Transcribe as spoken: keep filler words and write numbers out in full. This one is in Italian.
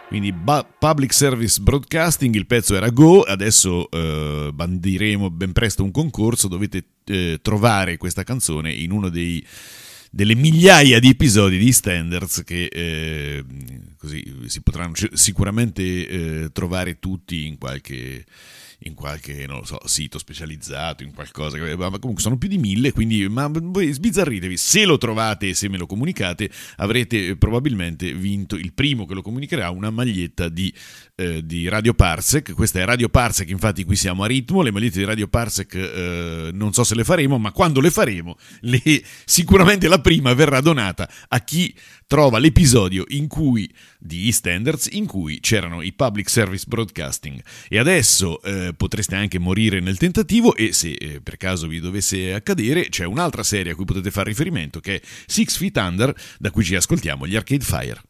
Quindi ba- Public Service Broadcasting, il pezzo era Go, adesso eh, bandiremo ben presto un concorso, dovete eh, trovare questa canzone in uno dei delle migliaia di episodi di Standards che eh, così si potranno sicuramente eh, trovare tutti in qualche in qualche, non lo so, sito specializzato, in qualcosa, ma comunque sono più di mille, quindi ma voi sbizzarritevi, se lo trovate e se me lo comunicate avrete probabilmente vinto, il primo che lo comunicherà, una maglietta di, eh, di Radio Parsec. Questa è Radio Parsec, infatti qui siamo a ritmo, le magliette di Radio Parsec eh, non so se le faremo, ma quando le faremo le, sicuramente la prima verrà donata a chi trova l'episodio in cui di Standards in cui c'erano i Public Service Broadcasting. E adesso eh, potreste anche morire nel tentativo, e se eh, per caso vi dovesse accadere, c'è un'altra serie a cui potete fare riferimento, che è Six Feet Under, da cui ci ascoltiamo gli Arcade Fire.